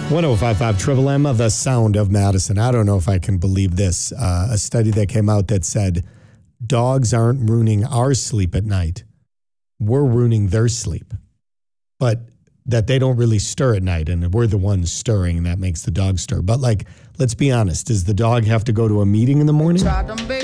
1055 Triple M, the sound of Madison. I don't know if I can believe this. A study that came out that said dogs aren't ruining our sleep at night. We're ruining their sleep. But that they don't really stir at night, and we're the ones stirring, and that makes the dog stir. But, like, let's be honest. Does the dog have to go to a meeting in the morning?